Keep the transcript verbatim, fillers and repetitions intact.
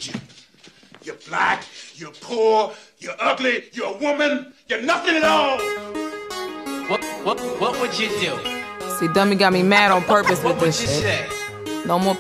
hate you. You're black, you're poor, you're ugly, you're a woman, you're nothing at all. What, what, what would you do? See, Dummy got me mad on purpose What with would this you shit. say? No more